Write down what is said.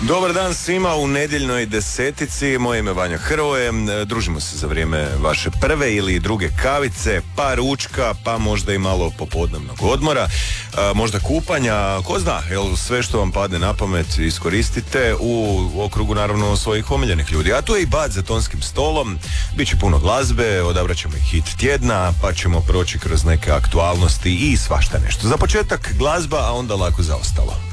Dobar dan svima u nedjeljnoj desetici. Moje ime Vanja Hrvoje. Družimo se za vrijeme vaše prve ili druge kavice, pa ručka, pa možda i malo popodnevnog odmora, možda kupanja, ko zna, jel, sve što vam padne na pamet iskoristite u okrugu naravno svojih omiljenih ljudi. A tu je i Bad za tonskim stolom, bit će puno glazbe, odabrat ćemo i hit tjedna, pa ćemo proći kroz neke aktualnosti i svašta nešto. Za početak glazba, a onda lako za ostalo.